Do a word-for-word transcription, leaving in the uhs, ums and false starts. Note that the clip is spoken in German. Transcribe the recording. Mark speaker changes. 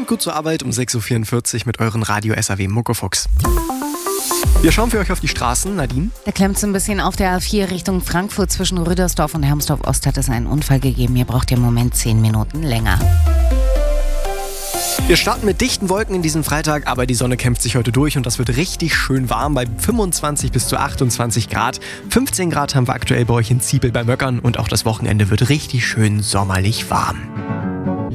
Speaker 1: Kommt gut zur Arbeit um sechs Uhr vierundvierzig mit euren Radio S A W Muckefuchs. Wir schauen für euch auf die Straßen. Nadine?
Speaker 2: Da klemmt es ein bisschen auf der A vier Richtung Frankfurt. Zwischen Rüdersdorf und Hermsdorf-Ost hat es einen Unfall gegeben. Ihr braucht im Moment zehn Minuten länger.
Speaker 1: Wir starten mit dichten Wolken in diesen Freitag, aber die Sonne kämpft sich heute durch und das wird richtig schön warm bei fünfundzwanzig bis zu achtundzwanzig Grad. fünfzehn Grad haben wir aktuell bei euch in Ziebel bei Möckern und auch das Wochenende wird richtig schön sommerlich warm.